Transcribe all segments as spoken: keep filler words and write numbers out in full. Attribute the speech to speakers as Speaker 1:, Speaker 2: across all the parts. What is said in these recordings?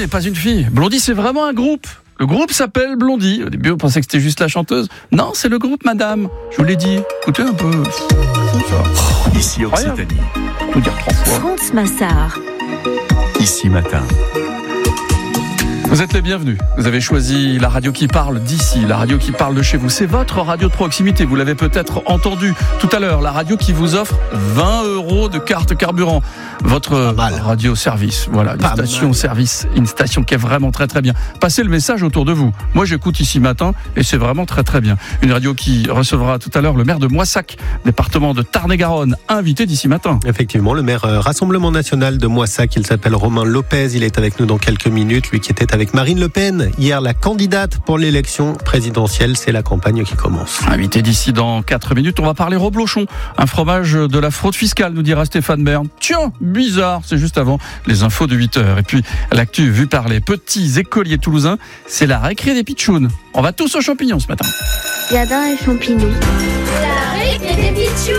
Speaker 1: n'est pas une fille. Blondie, c'est vraiment un groupe. Le groupe s'appelle Blondie. Au début, on pensait que c'était juste la chanteuse. Non, c'est le groupe, madame. Je vous l'ai dit. Écoutez un peu. Ça.
Speaker 2: Ici Occitanie.
Speaker 1: Tout dire trois fois.
Speaker 3: France Massard.
Speaker 2: Ici Matin.
Speaker 1: Vous êtes les bienvenus. Vous avez choisi la radio qui parle d'ici, la radio qui parle de chez vous. C'est votre radio de proximité. Vous l'avez peut-être entendu tout à l'heure. La radio qui vous offre vingt euros de carte carburant. Votre radio-service. Voilà, une station-service. Une station qui est vraiment très très bien. Passez le message autour de vous. Moi, j'écoute Ici Matin et c'est vraiment très très bien. Une radio qui recevra tout à l'heure le maire de Moissac, département de Tarn-et-Garonne, invité d'Ici Matin.
Speaker 4: Effectivement, le maire euh, Rassemblement National de Moissac, il s'appelle Romain Lopez. Il est avec nous dans quelques minutes. Lui qui était avec Marine Le Pen, hier la candidate pour l'élection présidentielle. C'est la campagne qui commence.
Speaker 1: Invité d'ici dans quatre minutes, on va parler reblochon, un fromage de la fraude fiscale, nous dira Stéphane Bern. Tiens, bizarre, c'est juste avant les infos de huit heures. Et puis l'actu vue par les petits écoliers toulousains, c'est la récré des pitchouns. On va tous aux champignons ce matin.
Speaker 5: J'adore les champignons.
Speaker 6: La récré des pitchouns.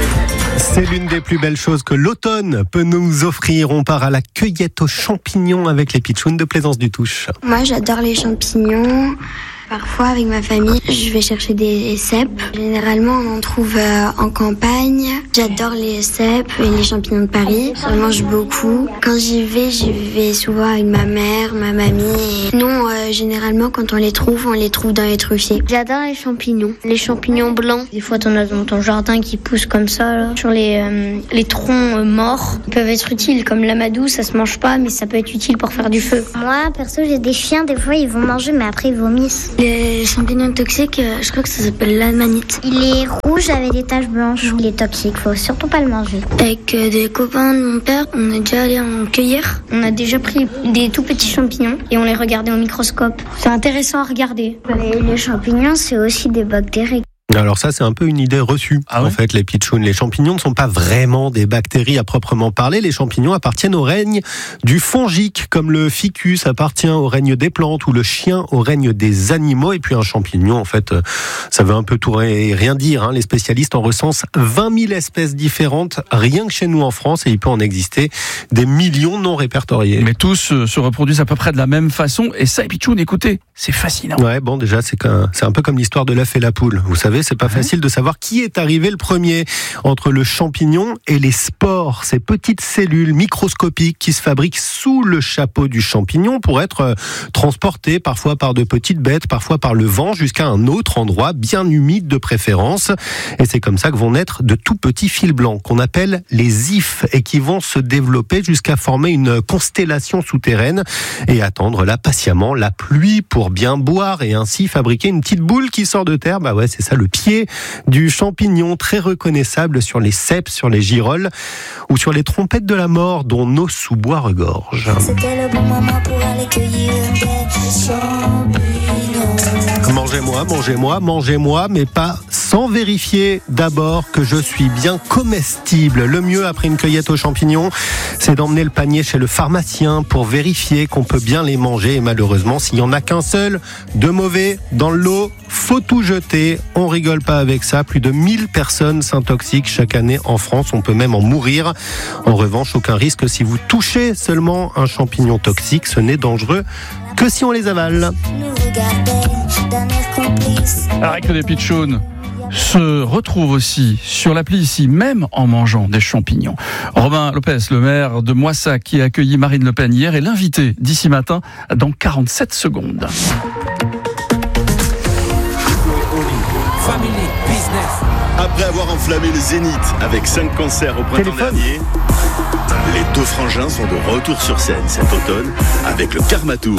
Speaker 4: C'est l'une des plus belles choses que l'automne peut nous offrir. On part à la cueillette aux champignons avec les pitchouns de Plaisance du Touche.
Speaker 5: Moi, j'adore les champignons. Parfois, avec ma famille, je vais chercher des cèpes. Généralement, on en trouve euh, en campagne. J'adore les cèpes et les champignons de Paris. J'en mange beaucoup. Quand j'y vais, j'y vais souvent avec ma mère, ma mamie. Et non, euh, généralement, quand on les trouve, on les trouve dans les truffiers. J'adore les champignons. Les champignons blancs. Des fois, t'en as dans ton jardin qui poussent comme ça, là, sur les, euh, les troncs euh, morts. Ils peuvent être utiles, comme l'amadou, ça se mange pas, mais ça peut être utile pour faire du feu.
Speaker 7: Moi, perso, j'ai des chiens. Des fois, ils vont manger, mais après, ils vomissent.
Speaker 5: Les champignons toxiques, je crois que ça s'appelle l'amanite.
Speaker 7: Il est rouge avec des taches blanches. Il est toxique, faut surtout pas le manger.
Speaker 5: Avec des copains de mon père, on est déjà allé en cueillir.
Speaker 7: On a déjà pris des tout petits champignons et on les regardait au microscope. C'est intéressant à regarder.
Speaker 5: Les, les champignons, c'est aussi des bactéries.
Speaker 4: Alors ça, c'est un peu une idée reçue.
Speaker 1: Ah ouais.
Speaker 4: En fait, les pitchouns, les champignons ne sont pas vraiment des bactéries à proprement parler. Les champignons appartiennent au règne du fongique, comme le ficus appartient au règne des plantes ou le chien au règne des animaux. Et puis un champignon, en fait, ça veut un peu tout et rien dire. Hein. Les spécialistes en recensent vingt mille espèces différentes, rien que chez nous en France, et il peut en exister des millions non répertoriés.
Speaker 1: Mais tous euh, se reproduisent à peu près de la même façon. Et ça, les pitchouns, écoutez, c'est fascinant.
Speaker 4: Ouais, bon, déjà, c'est, qu'un, c'est un peu comme l'histoire de l'œuf et la poule. Vous savez, c'est pas facile de savoir qui est arrivé le premier entre le champignon et les spores, ces petites cellules microscopiques qui se fabriquent sous le chapeau du champignon pour être transportées parfois par de petites bêtes, parfois par le vent jusqu'à un autre endroit bien humide de préférence. Et c'est comme ça que vont naître de tout petits fils blancs qu'on appelle les ifs et qui vont se développer jusqu'à former une constellation souterraine et attendre là patiemment la pluie pour bien boire et ainsi fabriquer une petite boule qui sort de terre. Bah ouais, c'est ça le pied du champignon, très reconnaissable sur les cèpes, sur les girolles ou sur les trompettes de la mort dont nos sous-bois regorgent.
Speaker 6: C'était le bon moment pour aller cueillir des champignons.
Speaker 4: Mangez-moi, mangez-moi, mangez-moi, mais pas sans vérifier d'abord que je suis bien comestible. Le mieux après une cueillette aux champignons, c'est d'emmener le panier chez le pharmacien pour vérifier qu'on peut bien les manger. Et malheureusement, s'il n'y en a qu'un seul de mauvais dans le lot, faut tout jeter. On rigole pas avec ça. Plus de mille personnes s'intoxiquent chaque année en France. On peut même en mourir. En revanche, aucun risque si vous touchez seulement un champignon toxique. Ce n'est dangereux que si on les avale.
Speaker 1: La récré des pitchouns se retrouve aussi sur l'appli ici, même en mangeant des champignons. Romain Lopez, le maire de Moissac, qui a accueilli Marine Le Pen hier, est l'invité d'ici matin dans quarante-sept secondes.
Speaker 2: Après avoir enflammé le Zénith avec cinq concerts au printemps
Speaker 4: Téléphone.
Speaker 2: dernier, les deux frangins sont de retour sur scène cet automne avec le Karma Tour.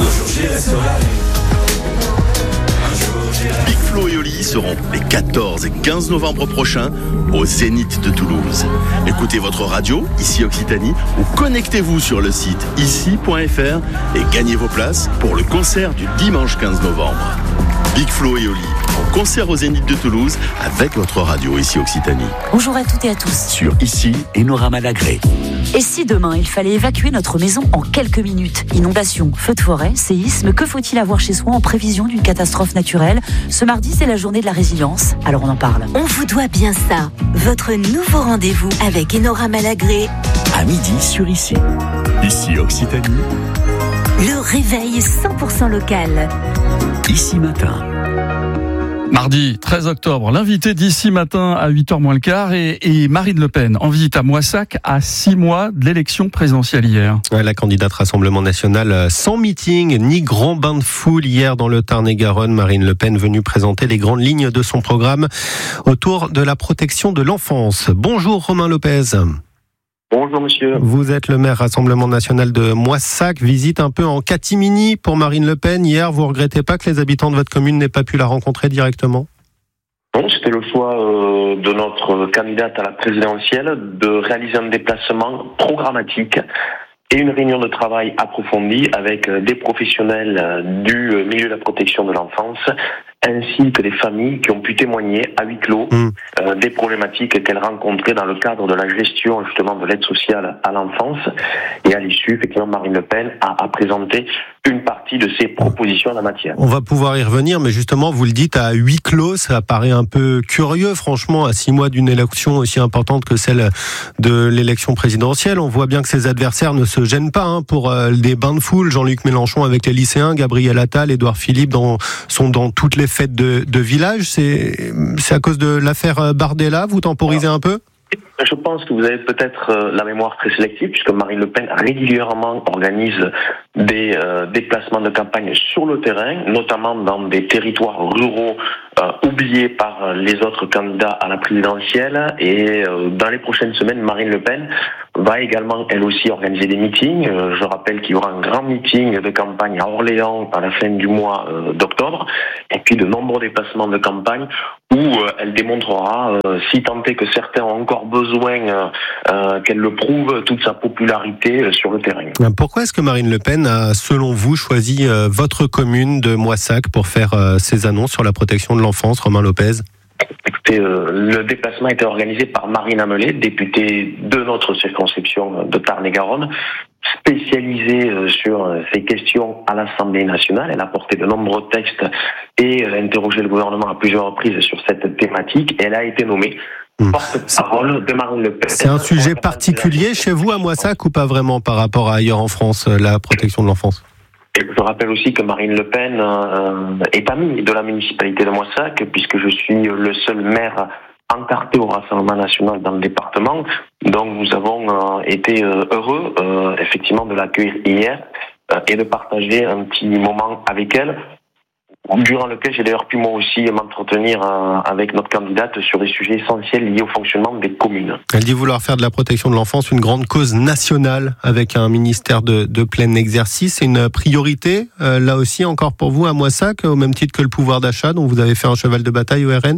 Speaker 2: Big Flo et Oli seront les quatorze et quinze novembre prochains au Zénith de Toulouse. Écoutez votre radio, Ici Occitanie, ou connectez-vous sur le site ici point f r et gagnez vos places pour le concert du dimanche quinze novembre. Big Flo et Oli, en concert au Zénith de Toulouse avec votre radio Ici Occitanie.
Speaker 3: Bonjour à toutes et à tous.
Speaker 2: Sur Ici et Nora Malagré.
Speaker 3: Et si demain, il fallait évacuer notre maison en quelques minutes? Inondations, feux de forêt, séismes, que faut-il avoir chez soi en prévision d'une catastrophe naturelle? Ce mardi, c'est la journée de la résilience, alors on en parle.
Speaker 8: On vous doit bien ça. Votre nouveau rendez-vous avec Enora Malagré.
Speaker 2: À midi sur Ici. Ici Occitanie.
Speaker 8: Le réveil cent pour cent local.
Speaker 9: Ici Matin.
Speaker 1: Mardi treize octobre, l'invité d'ici matin à huit heures moins le quart et, et Marine Le Pen en visite à Moissac à six mois de l'élection présidentielle hier.
Speaker 4: La candidate Rassemblement National sans meeting ni grand bain de foule hier dans le Tarn-et-Garonne. Marine Le Pen venue présenter les grandes lignes de son programme autour de la protection de l'enfance. Bonjour Romain Lopez.
Speaker 10: Bonjour monsieur.
Speaker 4: Vous êtes le maire Rassemblement National de Moissac, visite un peu en catimini pour Marine Le Pen. Hier, vous regrettez pas que les habitants de votre commune n'aient pas pu la rencontrer directement ?
Speaker 10: Non, c'était le choix euh, de notre candidate à la présidentielle de réaliser un déplacement programmatique et une réunion de travail approfondie avec des professionnels du milieu de la protection de l'enfance ainsi que des familles qui ont pu témoigner à huis clos mmh. euh, des problématiques qu'elles rencontraient dans le cadre de la gestion justement de l'aide sociale à l'enfance. Et à l'issue, effectivement, Marine Le Pen a, a présenté une partie de ses propositions en la matière.
Speaker 4: On va pouvoir y revenir, mais justement, vous le dites à huis clos, ça paraît un peu curieux, franchement, à six mois d'une élection aussi importante que celle de l'élection présidentielle. On voit bien que ses adversaires ne se gênent pas hein, pour euh, des bains de foule. Jean-Luc Mélenchon avec les lycéens, Gabriel Attal, Édouard Philippe dans, sont dans toutes les fêtes de, de village. C'est, c'est à cause de l'affaire Bardella, vous temporisez un peu ?
Speaker 10: Je pense que vous avez peut-être la mémoire très sélective, puisque Marine Le Pen régulièrement organise des euh, déplacements de campagne sur le terrain, notamment dans des territoires ruraux euh, oubliés par les autres candidats à la présidentielle. Et euh, dans les prochaines semaines, Marine Le Pen va également, elle aussi, organiser des meetings. Euh, je rappelle qu'il y aura un grand meeting de campagne à Orléans à la fin du mois euh, d'octobre, et puis de nombreux déplacements de campagne où euh, elle démontrera, euh, si tant est que certains ont encore besoin euh, euh, qu'elle le prouve, toute sa popularité euh, sur le terrain.
Speaker 4: Pourquoi est-ce que Marine Le Pen a, selon vous, choisi euh, votre commune de Moissac pour faire euh, ses annonces sur la protection de l'enfance, Romain Lopez ?
Speaker 10: Écoutez, euh, le déplacement a été organisé par Marine Amelé, députée de notre circonscription de Tarn-et-Garonne, spécialisée euh, sur euh, ces questions à l'Assemblée nationale. Elle a porté de nombreux textes et euh, interrogé le gouvernement à plusieurs reprises sur cette thématique. Elle a été nommée mmh. porte-parole de Marine Le Pen.
Speaker 4: C'est un sujet particulier chez vous à Moissac ou pas vraiment par rapport à ailleurs en France, la protection de l'enfance ?
Speaker 10: Je rappelle aussi que Marine Le Pen euh, est amie de la municipalité de Moissac, puisque je suis le seul maire encarté au Rassemblement National dans le département. Donc nous avons euh, été euh, heureux, euh, effectivement, de l'accueillir hier euh, et de partager un petit moment avec elle, durant lequel j'ai d'ailleurs pu moi aussi m'entretenir euh, avec notre candidate sur des sujets essentiels liés au fonctionnement des communes.
Speaker 4: Elle dit vouloir faire de la protection de l'enfance une grande cause nationale avec un ministère de, de plein exercice. C'est une priorité, euh, là aussi encore pour vous à Moissac, au même titre que le pouvoir d'achat dont vous avez fait un cheval de bataille au R N ?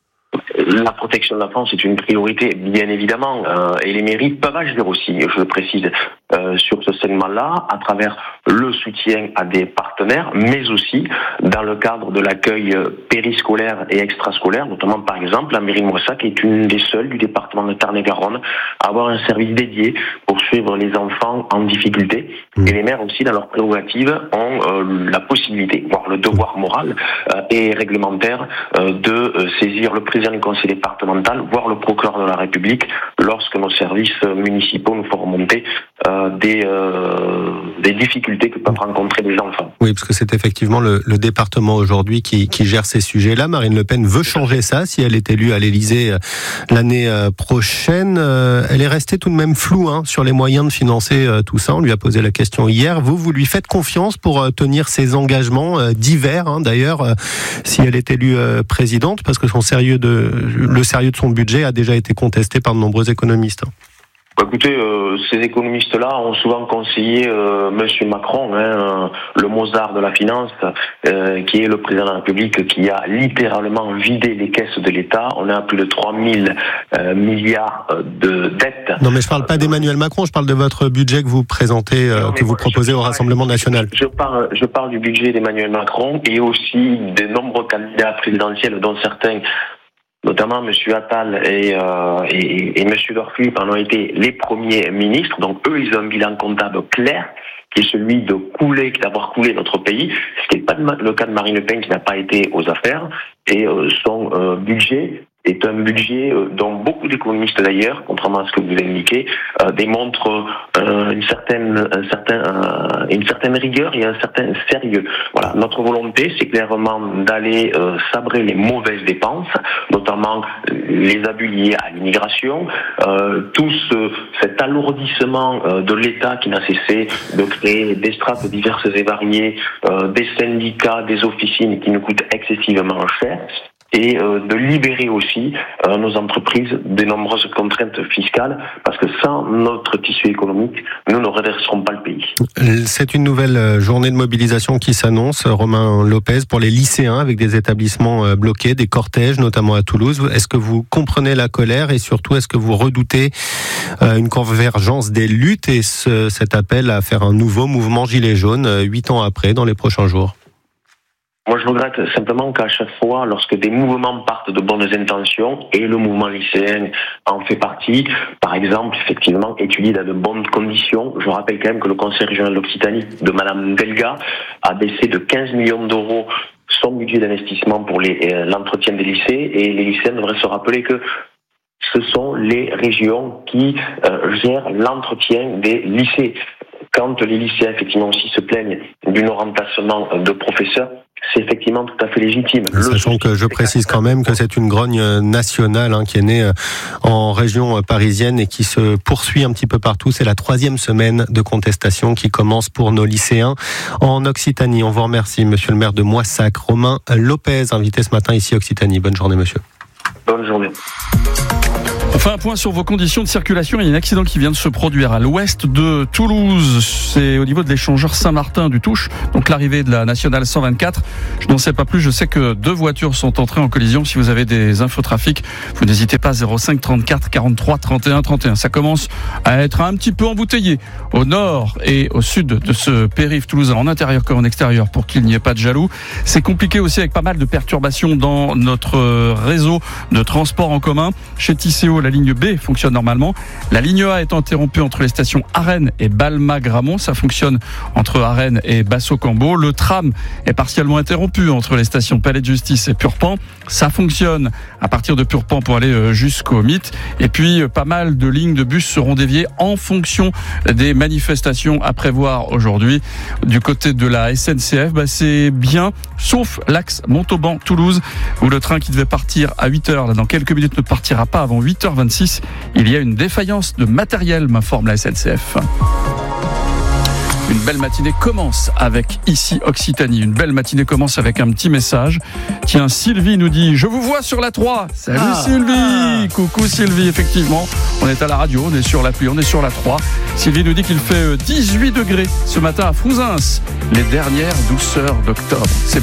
Speaker 10: La protection de l'enfance est une priorité, bien évidemment, euh, et les mairies peuvent agir aussi, je le précise, euh, sur ce segment-là, à travers le soutien à des partenaires, mais aussi dans le cadre de l'accueil périscolaire et extrascolaire, notamment par exemple, la mairie de Moissac est une des seules du département de Tarn-et-Garonne à avoir un service dédié pour suivre les enfants en difficulté. Mmh. Et les maires aussi, dans leurs prérogatives, ont euh, la possibilité, voire le devoir moral euh, et réglementaire euh, de euh, saisir le président du conseil départemental, voire le procureur de la République, lorsque nos services municipaux nous font remonter euh, des, euh, des difficultés que peuvent rencontrer les enfants.
Speaker 4: Oui, parce que c'est effectivement le, le département aujourd'hui qui, qui gère ces sujets-là. Marine Le Pen veut changer ça si elle est élue à l'Élysée l'année prochaine. Elle est restée tout de même floue hein, sur les moyens de financer tout ça. On lui a posé la question hier. Vous, vous lui faites confiance pour tenir ses engagements divers, hein, d'ailleurs, si elle est élue présidente, parce que son sérieux de, le sérieux de son budget a déjà été contesté par de nombreux économistes.
Speaker 10: Écoutez, euh, ces économistes-là ont souvent conseillé euh, Monsieur Macron, hein, euh, le Mozart de la finance, euh, qui est le président de la République, qui a littéralement vidé les caisses de l'État. On est à plus de trois mille euh, milliards de dettes.
Speaker 4: Non, mais je parle pas d'Emmanuel Macron, je parle de votre budget que vous présentez, euh, non, que vous proposez au Rassemblement National.
Speaker 10: Je parle, je parle du budget d'Emmanuel Macron et aussi des nombreux candidats présidentiels, dont certains, notamment M. Attal et, euh, et, et M. Dorflip en ont été les premiers ministres. Donc eux, ils ont un bilan comptable clair, qui est celui de couler, d'avoir coulé notre pays, ce qui n'est pas le cas de Marine Le Pen, qui n'a pas été aux affaires. Et euh, son euh, budget est un budget dont beaucoup d'économistes d'ailleurs, contrairement à ce que vous indiquez, euh, démontrent euh, une certaine, un certain, euh, une certaine rigueur et un certain sérieux. Voilà, notre volonté, c'est clairement d'aller euh, sabrer les mauvaises dépenses, notamment les abus liés à l'immigration, euh, tout ce, cet alourdissement euh, de l'État qui n'a cessé de créer des strates diverses et variées, euh, des syndicats, des officines qui nous coûtent excessivement cher, et euh, de libérer aussi euh, nos entreprises des nombreuses contraintes fiscales, parce que sans notre tissu économique, nous ne redresserons pas le pays.
Speaker 4: C'est une nouvelle journée de mobilisation qui s'annonce, Romain Lopez, pour les lycéens, avec des établissements bloqués, des cortèges, notamment à Toulouse. Est-ce que vous comprenez la colère et surtout, est-ce que vous redoutez une convergence des luttes et ce, cet appel à faire un nouveau mouvement Gilets jaunes, huit ans après, dans les prochains jours ?
Speaker 10: Moi, je regrette simplement qu'à chaque fois, lorsque des mouvements partent de bonnes intentions, et le mouvement lycéen en fait partie, par exemple, effectivement, étudié dans de bonnes conditions. Je rappelle quand même que le Conseil régional d'Occitanie de Madame Delga a baissé de quinze millions d'euros son budget d'investissement pour les, euh, l'entretien des lycées, et les lycéens devraient se rappeler que ce sont les régions qui euh, gèrent l'entretien des lycées. Quand les lycéens, effectivement, aussi se plaignent du non-remplacement de professeurs, c'est effectivement tout à fait légitime.
Speaker 4: Sachant que je précise quand même que c'est une grogne nationale hein, qui est née en région parisienne et qui se poursuit un petit peu partout. C'est la troisième semaine de contestation qui commence pour nos lycéens en Occitanie. On vous remercie, monsieur le maire de Moissac, Romain Lopez, invité ce matin ici Occitanie. Bonne journée, monsieur.
Speaker 10: Bonne journée.
Speaker 1: Enfin, un point sur vos conditions de circulation. Il y a un accident qui vient de se produire à l'ouest de Toulouse. C'est au niveau de l'échangeur Saint-Martin du Touche, donc l'arrivée de la nationale cent vingt-quatre. Je n'en sais pas plus. Je sais que deux voitures sont entrées en collision. Si vous avez des infotrafics, vous n'hésitez pas. zéro cinq trente-quatre quarante-trois trente et un trente et un. Ça commence à être un petit peu embouteillé au nord et au sud de ce périph' toulousain, en intérieur comme en extérieur, pour qu'il n'y ait pas de jaloux. C'est compliqué aussi avec pas mal de perturbations dans notre réseau de transport en commun. Chez Tisséo, la ligne B fonctionne normalement. La ligne A est interrompue entre les stations Arennes et Balma-Gramont. Ça fonctionne entre Arennes et Basso-Cambo. Le tram est partiellement interrompu entre les stations Palais de Justice et Purpan. Ça fonctionne à partir de Purpan pour aller jusqu'au Mythe. Et puis, pas mal de lignes de bus seront déviées en fonction des manifestations à prévoir aujourd'hui. Du côté de la S N C F, bah c'est bien, sauf l'axe Montauban-Toulouse, où le train qui devait partir à huit heures, là, dans quelques minutes, ne partira pas avant huit heures vingt-six. Il y a une défaillance de matériel, m'informe la S N C F. Une belle matinée commence avec ici Occitanie. Une belle matinée commence avec un petit message. Tiens, Sylvie nous dit « Je vous vois sur la trois ». Salut ah, Sylvie ah. Coucou Sylvie, effectivement. On est à la radio, on est sur l'appli, on est sur la trois. Sylvie nous dit qu'il fait dix-huit degrés ce matin à Frouzins. Les dernières douceurs d'octobre. C'est